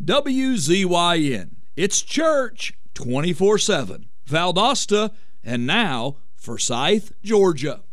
WZYN. It's church 24/7. Valdosta, and now Forsyth, Georgia.